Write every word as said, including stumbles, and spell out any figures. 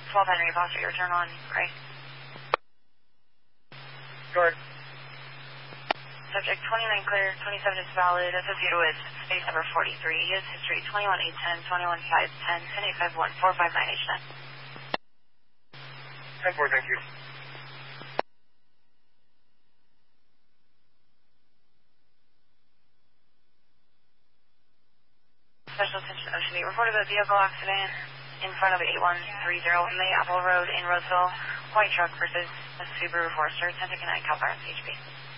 twelve Henry Foster, your turn on, right? Short. Subject twenty-nine clear, twenty-seven is valid, associated with space number forty-three, is history twenty-one eight ten, twenty-one five ten, ten eight five one, four five nine H ten. ten four, thank you. Special attention Ocean eight, reported a vehicle accident in front of eight one three zero Mayapple Road in Roseville. White truck versus a Subaru Forester, ten to nine Cal Fire, H P.